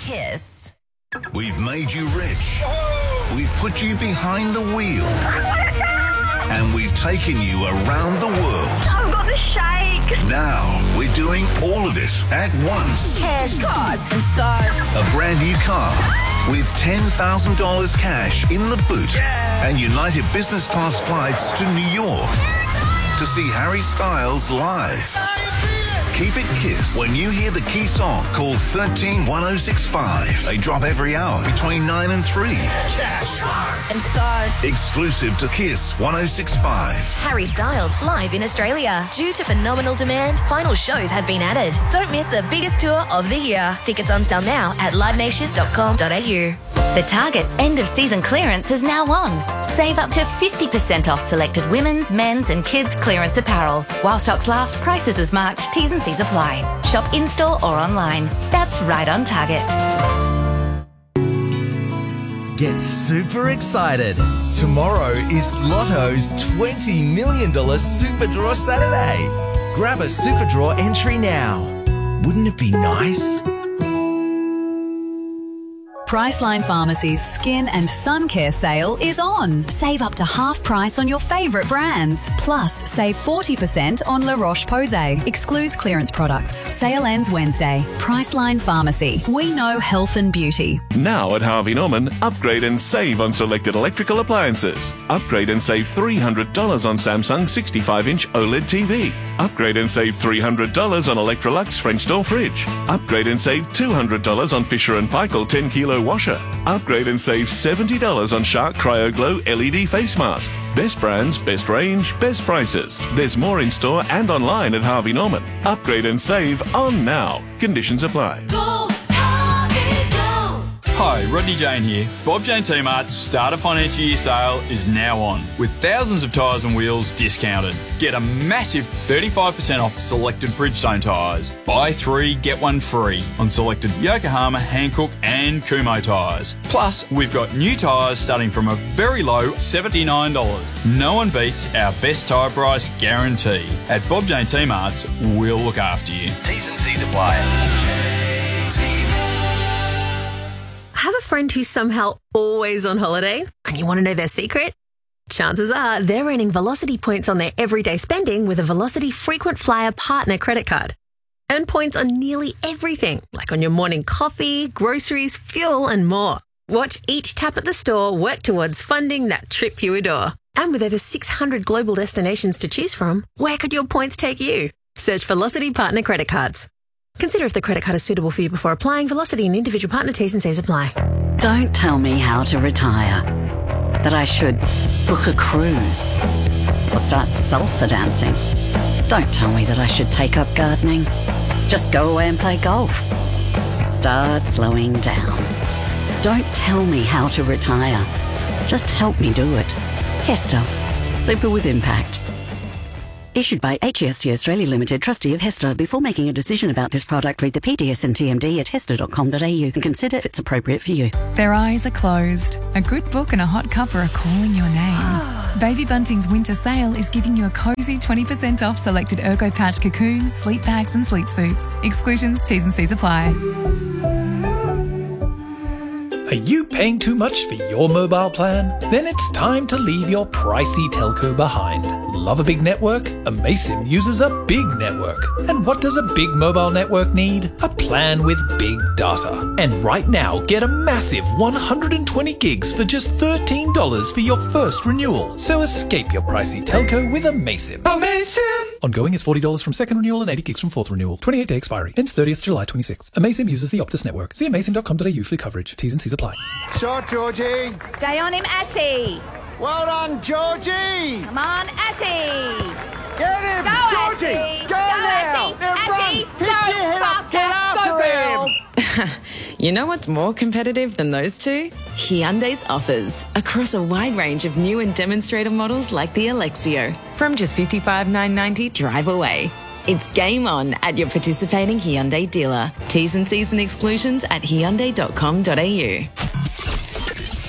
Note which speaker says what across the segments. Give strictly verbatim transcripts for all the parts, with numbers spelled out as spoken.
Speaker 1: Kiss.
Speaker 2: We've made you rich. We've put you behind the wheel. And we've taken you around the world.
Speaker 3: I've got the shake.
Speaker 2: Now we're doing all of it at once.
Speaker 1: Cash, cars, and stars.
Speaker 2: A brand new car with ten thousand dollars cash in the boot. Yeah. And United Business Class flights to New York to see Harry Styles live. Keep it Kiss when you hear the key song. Call thirteen one oh six five. They drop every hour between nine and three.
Speaker 1: Cash, cars, and stars.
Speaker 2: Exclusive to Kiss one oh six five.
Speaker 4: Harry Styles live in Australia. Due to phenomenal demand, final shows have been added. Don't miss the biggest tour of the year. Tickets on sale now at live nation dot com dot a u.
Speaker 5: The Target end-of-season clearance is now on. Save up to fifty percent off selected women's, men's and kids' clearance apparel. While stocks last, prices as marked, T's and C's apply. Shop in-store or online. That's right on Target.
Speaker 6: Get super excited. Tomorrow is Lotto's twenty million dollars Super Draw Saturday. Grab a Super Draw entry now. Wouldn't it be nice?
Speaker 7: Priceline Pharmacy's Skin and Sun Care sale is on. Save up to half price on your favourite brands. Plus, save forty percent on La Roche-Posay. Excludes clearance products. Sale ends Wednesday. Priceline Pharmacy. We know health and beauty.
Speaker 8: Now at Harvey Norman, upgrade and save on selected electrical appliances. Upgrade and save three hundred dollars on Samsung sixty-five inch OLED T V. Upgrade and save three hundred dollars on Electrolux French door fridge. Upgrade and save two hundred dollars on Fisher and Paykel ten kilo washer. Upgrade and save seventy dollars on Shark CryoGlow L E D face mask. Best brands, best range, best prices. There's more in store and online at Harvey Norman. Upgrade and save on now. Conditions apply.
Speaker 9: Go, Harvey, go.
Speaker 10: Hi, Rodney Jane here. Bob Jane T-Mart's Starter Financial Year sale is now on, with thousands of tyres and wheels discounted. Get a massive thirty-five percent off selected Bridgestone tyres. Buy three, get one free on selected Yokohama, Hankook and Kumho tyres. Plus, we've got new tyres starting from a very low seventy-nine dollars. No one beats our best tyre price guarantee. At Bob Jane T-Mart's, we'll look after you.
Speaker 6: T's and C's apply.
Speaker 11: Have a friend who's somehow always on holiday and you want to know their secret? Chances are they're earning Velocity points on their everyday spending with a Velocity Frequent Flyer Partner credit card. Earn points on nearly everything, like on your morning coffee, groceries, fuel and more. Watch each tap at the store work towards funding that trip you adore. And with over six hundred global destinations to choose from, where could your points take you? Search Velocity Partner credit cards. Consider if the credit card is suitable for you before applying. Velocity and individual partner T's and C's apply.
Speaker 12: Don't tell me how to retire. That I should book a cruise or start salsa dancing. Don't tell me that I should take up gardening. Just go away and play golf. Start slowing down. Don't tell me how to retire. Just help me do it. Hester. Super with impact. Issued by H E S T Australia Limited, trustee of Hester. Before making a decision about this product, read the P D S and T M D at hester dot com dot a u and consider if it's appropriate for you.
Speaker 13: Their eyes are closed. A good book and a hot cuppa are calling your name. Baby Bunting's winter sale is giving you a cosy twenty percent off selected Ergo Patch cocoons, sleep bags and sleep suits. Exclusions, T's and C's apply.
Speaker 14: Are you paying too much for your mobile plan? Then it's time to leave your pricey telco behind. Love a big network? Amaysim uses a big network. And what does a big mobile network need? A plan with big data. And right now, get a massive one hundred twenty gigs for just thirteen dollars for your first renewal. So escape your pricey telco with Amaysim. Amaysim! Ongoing is forty dollars from second renewal and eighty gigs from fourth renewal. twenty-eight day expiry. Ends thirtieth July twenty-sixth. Amaysim uses the Optus network. See amaysim dot com dot a u for coverage. T's and C's apply.
Speaker 15: Shot, Georgie.
Speaker 16: Stay on him, Ashy.
Speaker 15: Well done, Georgie.
Speaker 16: Come on, Ashy.
Speaker 15: Get him,
Speaker 16: Go,
Speaker 15: Georgie.
Speaker 16: Ashy.
Speaker 15: Go,
Speaker 16: Go,
Speaker 15: now.
Speaker 16: Ashy.
Speaker 15: Now
Speaker 16: Ashy.
Speaker 15: run.
Speaker 16: Go,
Speaker 15: Pick your head up.
Speaker 16: faster.
Speaker 15: Get after
Speaker 16: Go, girl.
Speaker 15: him.
Speaker 17: You know what's more competitive than those two? Hyundai's offers across a wide range of new and demonstrator models like the Alexio. From just fifty-five thousand nine hundred ninety dollars drive away. It's game on at your participating Hyundai dealer. T's and C's and exclusions at hyundai dot com dot a u.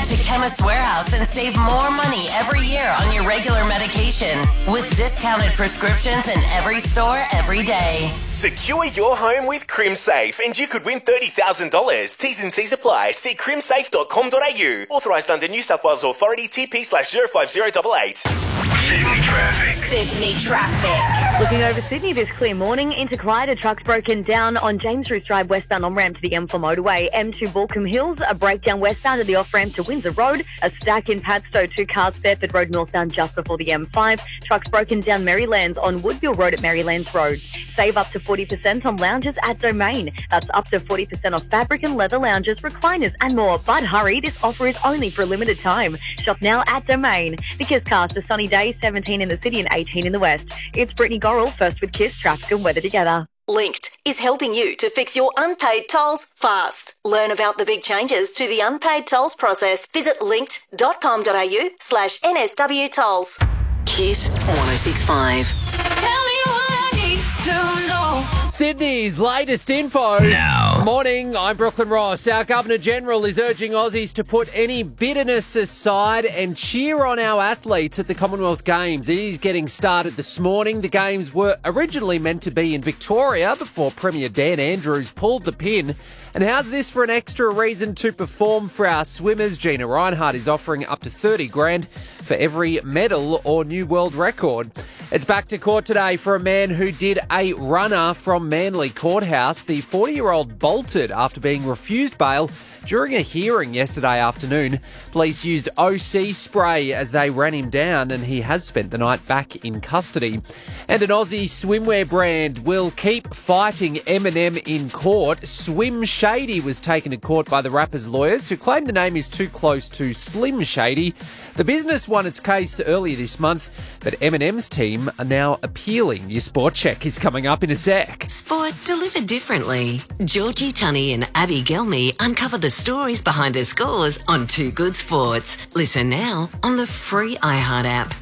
Speaker 3: Head to Chemist Warehouse and save more money every year on your regular medication with discounted prescriptions in every store every day.
Speaker 18: Secure your home with CrimSafe and you could win thirty thousand dollars. T's and C's apply. See crim safe dot com dot a u. Authorised under New South Wales Authority T P slash zero five zero eight eight.
Speaker 2: Sydney traffic.
Speaker 1: Sydney traffic.
Speaker 19: Looking over Sydney this clear morning into Clyde, a truck's broken down on James Roos Drive westbound on ramp to the M four motorway. M two Balcombe Hills, a breakdown westbound to the off-ramp to Windsor Road. A stack in Padstow, two cars Fairford Road northbound just before the M five. Trucks broken down Marylands on Woodville Road at Marylands Road. Save up to forty percent on lounges at Domain. That's up to forty percent off fabric and leather lounges, recliners and more. But hurry, this offer is only for a limited time. Shop now at Domain. The Kiss Cast, a sunny day, seventeen in the city and eighteen in the west. It's Brittany Gorrell, first with Kiss, traffic and weather together.
Speaker 4: Linked is helping you to fix your unpaid tolls fast. Learn about the big changes to the unpaid tolls process. Visit linked dot com dot a u slash N S W tolls.
Speaker 3: Kiss one oh six point five.
Speaker 1: Tell me what I need to know.
Speaker 20: Sydney's latest info. Now. Morning, I'm Brooklyn Ross. Our Governor-General is urging Aussies to put any bitterness aside and cheer on our athletes at the Commonwealth Games. It is getting started this morning. The Games were originally meant to be in Victoria before Premier Dan Andrews pulled the pin. And how's this for an extra reason to perform for our swimmers? Gina Reinhardt is offering up to thirty grand for every medal or new world record. It's back to court today for a man who did a runner from Manly Courthouse. The forty-year-old bolted after being refused bail during a hearing yesterday afternoon. Police used O C spray as they ran him down, and he has spent the night back in custody. And an Aussie swimwear brand will keep fighting Eminem in court. Swim Shady was taken to court by the rapper's lawyers, who claim the name is too close to Slim Shady. The business won its case earlier this month, but Eminem's team are now appealing. Your sport check is coming up in a sec.
Speaker 3: Sport delivered differently. Georgie Tunney and Abby Gelmy uncover the stories behind the scores on Too Good Sports. Listen now on the free iHeart app.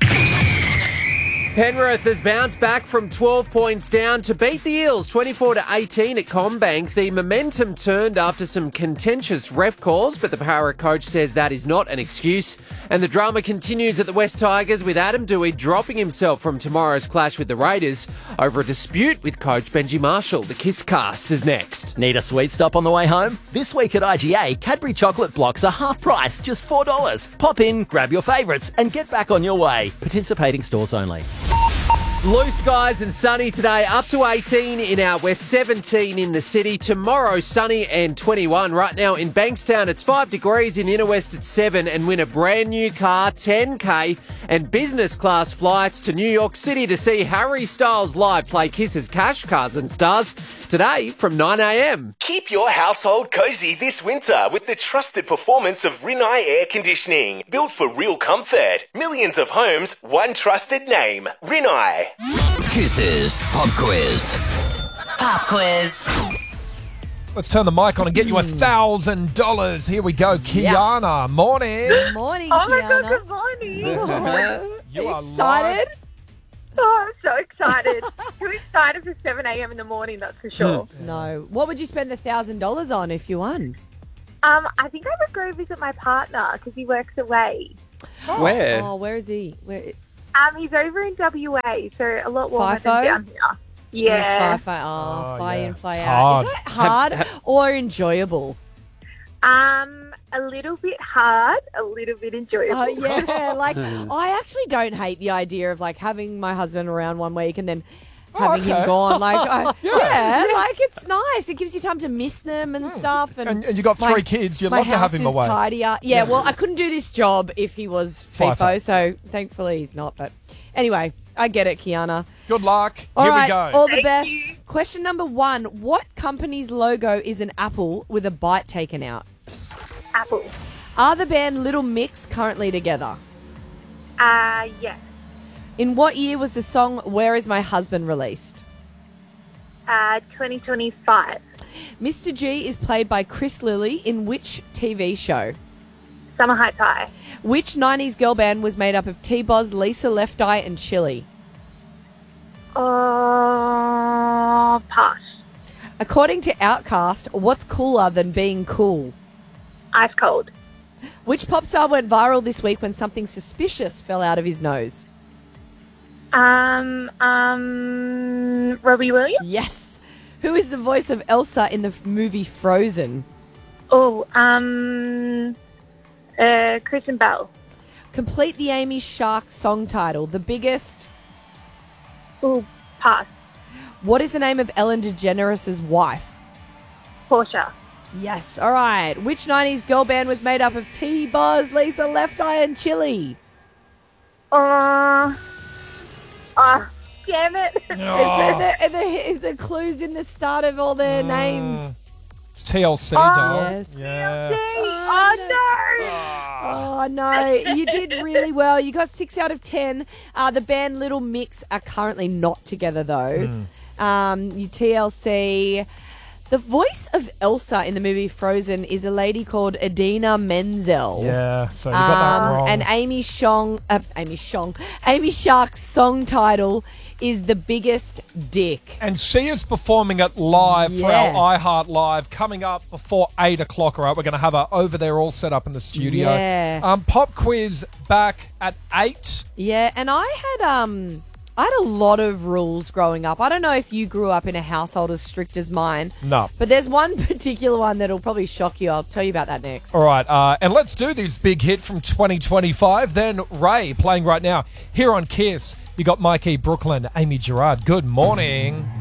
Speaker 20: Penrith has bounced back from twelve points down to beat the Eels twenty-four to eighteen at CommBank. The momentum turned after some contentious ref calls, but the Para coach says that is not an excuse. And the drama continues at the West Tigers, with Adam Doueihi dropping himself from tomorrow's clash with the Raiders over a dispute with coach Benji Marshall. The Kiss Cast is next.
Speaker 21: Need a sweet stop on the way home? This week at I G A, Cadbury chocolate blocks are half price, just four dollars. Pop in, grab your favourites and get back on your way. Participating stores only.
Speaker 20: Blue skies and sunny today, up to eighteen in our west, seventeen in the city. Tomorrow, sunny and twenty-one. Right now in Bankstown, it's five degrees. In the inner west, it's seven. And win a brand new car, ten K, and business class flights to New York City to see Harry Styles live play Kiss's Cash Cars and Stars today from nine a.m.
Speaker 18: Keep your household cosy this winter with the trusted performance of Rinnai Air Conditioning. Built for real comfort. Millions of homes, one trusted name. Rinnai.
Speaker 2: Kisses Pop Quiz.
Speaker 3: Pop quiz.
Speaker 22: Let's turn the mic on and get you a thousand dollars. Here we go, Kiana. Morning.
Speaker 23: Good morning,
Speaker 24: Oh
Speaker 23: Kiana.
Speaker 24: my god, good morning.
Speaker 22: You are
Speaker 23: excited?
Speaker 24: Oh, I'm so excited. Too excited for seven a.m. in the morning, that's for sure.
Speaker 23: No. What would you spend the thousand dollars on if you won?
Speaker 24: Um, I think I would go visit my partner because he works away.
Speaker 20: Where?
Speaker 23: Oh, where is he? Where?
Speaker 24: Um, he's over in W A, so a lot warmer
Speaker 23: FIFO?
Speaker 24: than down here. Yeah.
Speaker 23: FIFO. Oh,
Speaker 22: Oh,
Speaker 23: fly
Speaker 22: yeah.
Speaker 23: in, fly
Speaker 22: It's
Speaker 23: out.
Speaker 22: hard.
Speaker 23: Is that hard or enjoyable?
Speaker 24: Um, a little bit hard, a little bit enjoyable.
Speaker 23: Oh, yeah. Like, I actually don't hate the idea of, like, having my husband around one week and then having
Speaker 22: okay.
Speaker 23: him gone. Like, I,
Speaker 22: Yeah.
Speaker 23: yeah. like, it's nice. It gives you time to miss them and stuff. And,
Speaker 22: And, and you got
Speaker 23: my-
Speaker 22: three kids. You'd
Speaker 23: my
Speaker 22: love to have
Speaker 23: house
Speaker 22: him
Speaker 23: is
Speaker 22: away.
Speaker 23: tidier. Yeah,
Speaker 22: Yeah.
Speaker 23: well, I couldn't do this job if he was FIFO,
Speaker 22: FIFO.
Speaker 23: so thankfully he's not. But anyway, I get it, Kiana.
Speaker 22: Good luck.
Speaker 23: All
Speaker 22: Here
Speaker 23: right,
Speaker 22: we go.
Speaker 23: all the
Speaker 24: Thank
Speaker 23: best.
Speaker 24: you.
Speaker 23: Question number one. What company's logo is an apple with a bite taken out?
Speaker 24: Apple.
Speaker 23: Are the band Little Mix currently together?
Speaker 24: Uh, yes.
Speaker 23: In what year was the song Where Is My Husband released?
Speaker 24: Uh, twenty twenty-five.
Speaker 23: Mister G is played by Chris Lilly in which T V show?
Speaker 24: Summer Heights High.
Speaker 23: Which nineties girl band was made up of T-Boz, Lisa Left Eye and Chili?
Speaker 24: Oh, pass.
Speaker 23: According to Outkast, what's cooler than being cool?
Speaker 24: Ice cold.
Speaker 23: Which pop star went viral this week when something suspicious fell out of his nose?
Speaker 24: Um, um, Robbie Williams?
Speaker 23: Yes. Who is the voice of Elsa in the f- movie Frozen?
Speaker 24: Oh, um, uh, Kristen Bell.
Speaker 23: Complete the Amy Shark song title. The biggest...
Speaker 24: Oh, pass.
Speaker 23: What is the name of Ellen DeGeneres' wife?
Speaker 24: Portia.
Speaker 23: Yes. All right. Which nineties girl band was made up of T-Boz, Lisa, Left Eye, and Chili?
Speaker 24: Uh, uh, damn it.
Speaker 23: It's in the, in the, in the clues in the start of all their names.
Speaker 22: It's T L C,
Speaker 24: Oh,
Speaker 22: doll.
Speaker 23: yes.
Speaker 22: Yeah.
Speaker 24: Oh, no.
Speaker 23: Oh, no. You did really well. You got six out of ten. Uh, the band Little Mix are currently not together, though.
Speaker 22: Mm.
Speaker 23: Um, you T L C. The voice of Elsa in the movie Frozen is a lady called Idina Menzel.
Speaker 22: Yeah, so you got that
Speaker 23: Um,
Speaker 22: wrong.
Speaker 23: And Amy Shong, uh, Amy Shong, Amy Shark's song title is The Biggest Dick.
Speaker 22: And she is performing it live for
Speaker 23: Yeah.
Speaker 22: our iHeart Live coming up before eight o'clock. All right, we're going to have her over there all set up in the studio.
Speaker 23: Yeah.
Speaker 22: Um, pop quiz back at eight.
Speaker 23: Yeah, and I had um I had a lot of rules growing up. I don't know if you grew up in a household as strict as mine.
Speaker 22: No.
Speaker 23: But there's one particular one that'll probably shock you. I'll tell you about that next.
Speaker 22: All right, uh, and let's do this big hit from twenty twenty-five. Then Ray playing right now here on Kiss. You got Mikey Brooklyn, Amy Gerard. Good morning.